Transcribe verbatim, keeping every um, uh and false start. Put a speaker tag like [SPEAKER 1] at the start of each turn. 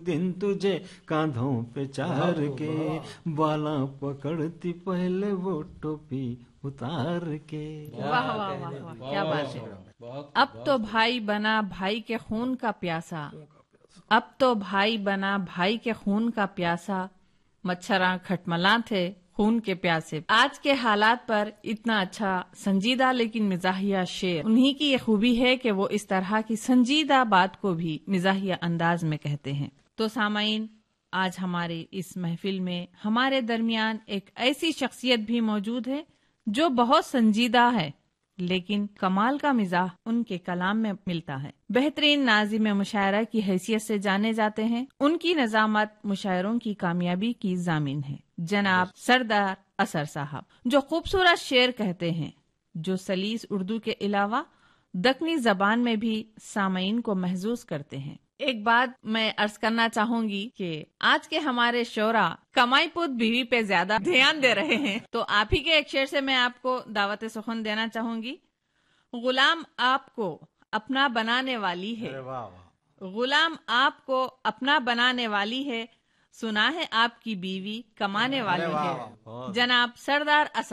[SPEAKER 1] दिन तुझे कांधों पे चार के, बाला पकड़ती पहले वो टोपी उतार के।
[SPEAKER 2] वाह वाह वाह वाह, क्या बात है। अब तो भाई बना भाई के खून का प्यासा, अब तो भाई बना भाई के खून का प्यासा, मच्छरां खटमला थे खून के प्यासे। आज के हालात पर इतना अच्छा संजीदा लेकिन मिजाहिया शेर, उन्हीं की ये खूबी है कि वो इस तरह की संजीदा बात को भी मिजाहिया अंदाज में कहते हैं। तो सामाईन, आज हमारे इस महफिल में हमारे दरमियान एक ऐसी शख्सियत भी मौजूद है जो बहुत संजीदा है, लेकिन कमाल का मिजाज उनके कलाम में मिलता है। बेहतरीन नाज़िम मुशायरा की हैसियत से जाने जाते हैं। उनकी नज़ामत मुशायरों की कामयाबी की जामिन है। जनाब सरदार असर साहब, जो खूबसूरत शेर कहते हैं, जो सलीस उर्दू के अलावा दक्कनी जबान में भी सामईन को महजूज करते हैं। एक बात मैं अर्ज करना चाहूंगी कि आज के हमारे शोरा कमाई पुत बीवी पे ज्यादा ध्यान दे रहे हैं, तो आप ही के एक शेर से मैं आपको दावत सुखन देना चाहूंगी। गुलाम आपको अपना बनाने वाली है, गुलाम आपको अपना बनाने वाली है, सुना है आपकी बीवी कमाने वाली है। जनाब सरदार